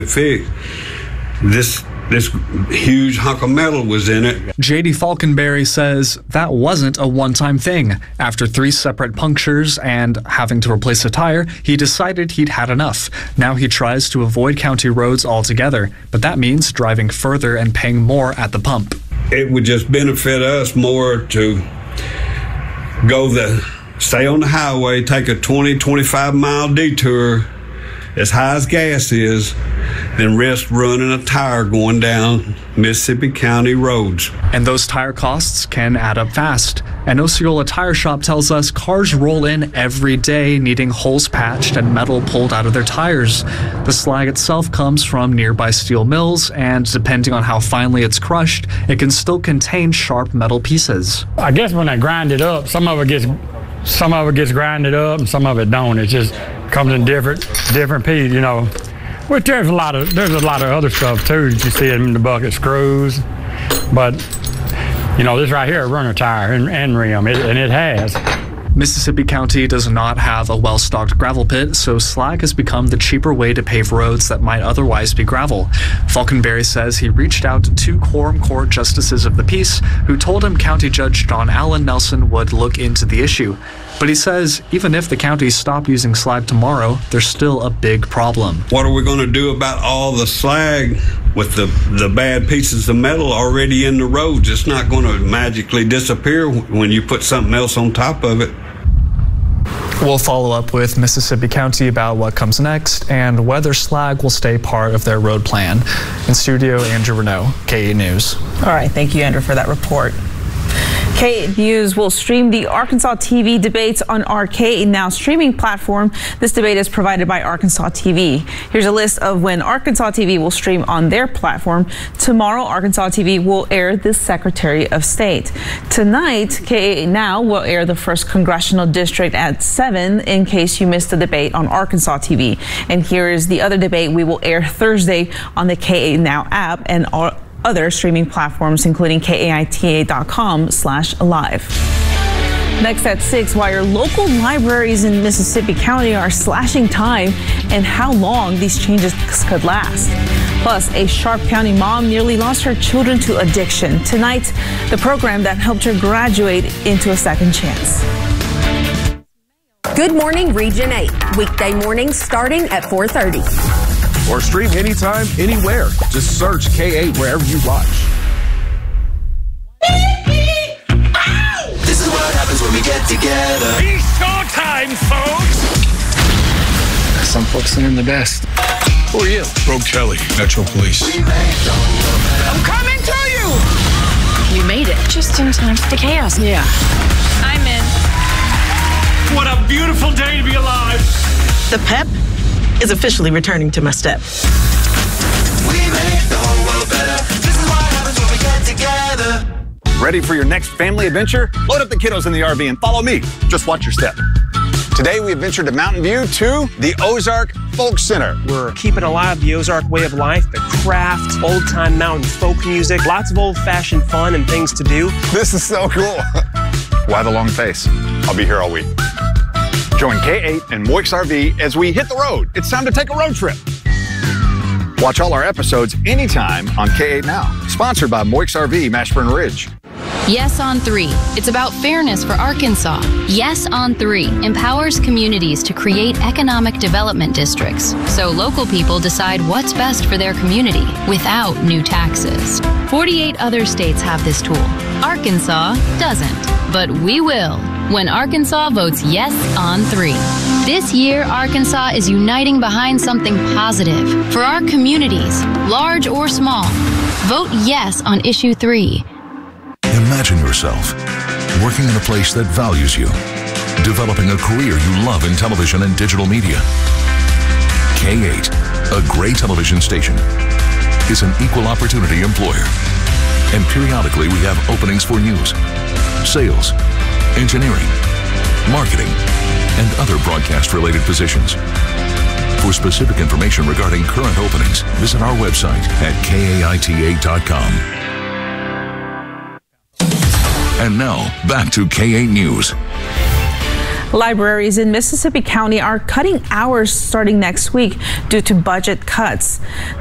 This huge hunk of metal was in it. J.D. Falconberry says that wasn't a one-time thing. After 3 separate punctures and having to replace a tire, he decided he'd had enough. Now he tries to avoid county roads altogether, but that means driving further and paying more at the pump. It would just benefit us more to stay on the highway, take a 20-25 mile detour as high as gas is, then risk running a tire going down Mississippi County roads. And those tire costs can add up fast. An Osceola tire shop tells us cars roll in every day needing holes patched and metal pulled out of their tires. The slag itself comes from nearby steel mills, and depending on how finely it's crushed, it can still contain sharp metal pieces. I guess when they grind it up, some of it gets grinded up and some of it don't. It just comes in different pieces, you know. Which there's a lot of other stuff too. You see it in the bucket screws, but you know, this right here, a runner tire and rim, and it has. Mississippi County does not have a well-stocked gravel pit, so slag has become the cheaper way to pave roads that might otherwise be gravel. Falconberry says he reached out to 2 quorum court justices of the peace who told him County Judge John Allen Nelson would look into the issue. But he says even if the counties stop using slag tomorrow, there's still a big problem. What are we going to do about all the slag with the bad pieces of metal already in the roads? It's not going to magically disappear when you put something else on top of it. We'll follow up with Mississippi County about what comes next and whether slag will stay part of their road plan. In studio, Andrew Renault, K8 News. All right, thank you, Andrew, for that report. K8 News will stream the Arkansas TV debates on our K8 Now streaming platform. This debate is provided by Arkansas TV. Here's a list of when Arkansas TV will stream on their platform. Tomorrow, Arkansas TV will air the Secretary of State. Tonight, K8 Now will air the 1st Congressional District at 7 in case you missed the debate on Arkansas TV. And here is the other debate we will air Thursday on the K8 Now app and other streaming platforms, including kaita.com/live. Next at 6, why your local libraries in Mississippi County are slashing time and how long these changes could last. Plus, a Sharp County mom nearly lost her children to addiction. Tonight, the program that helped her graduate into a second chance. Good Morning Region 8, weekday mornings starting at 4:30. Or stream anytime, anywhere. Just search K8 wherever you watch. This is what happens when we get together. It's showtime, folks! Some folks are in the best. Who are you? Rogue Kelly, Metro Police. I'm coming to you! We made it. Just in time for the chaos. Yeah. I'm in. What a beautiful day to be alive! The pep is officially returning to my step. We make the whole world better. This is what happens when we get together. Ready for your next family adventure? Load up the kiddos in the RV and follow me. Just watch your step. Today we adventure to Mountain View to the Ozark Folk Center. We're keeping alive the Ozark way of life, the craft, old-time mountain folk music, lots of old-fashioned fun and things to do. This is so cool. Why the long face? I'll be here all week. Join K8 and Moix RV as we hit the road. It's time to take a road trip. Watch all our episodes anytime on K8 Now. Sponsored by Moix RV, Mashburn Ridge. Yes on 3. It's about fairness for Arkansas. Yes on 3 empowers communities to create economic development districts so local people decide what's best for their community without new taxes. 48 other states have this tool. Arkansas doesn't, but we will when Arkansas votes yes on 3. This year, Arkansas is uniting behind something positive for our communities, large or small. Vote yes on issue 3. Imagine yourself working in a place that values you, developing a career you love in television and digital media. K8, a Gray television station, is an equal opportunity employer. And periodically we have openings for news, sales, engineering, marketing, and other broadcast-related positions. For specific information regarding current openings, visit our website at kaita.com. And now, back to K8 News. Libraries in Mississippi County are cutting hours starting next week due to budget cuts.